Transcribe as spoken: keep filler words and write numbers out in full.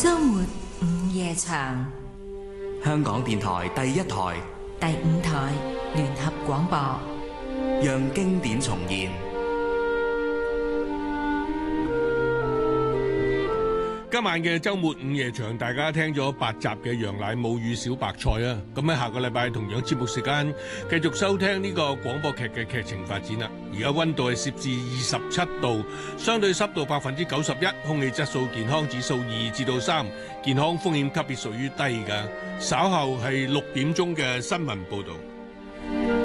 周末午夜場， 香港電台第一台、 第五台聯合廣播， 讓經典重現。 今晚嘅周末午夜場，大家聽咗八集嘅《楊乃武與小白菜》啊！咁喺下個禮拜同樣節目時間，繼續收聽呢個廣播劇嘅劇情發展啦。而家溫度係攝氏二十七度，相對濕度百分之九十一，空氣質素健康指數二至到三，健康風險級別屬於低㗎。稍後係六點鐘嘅新聞報導。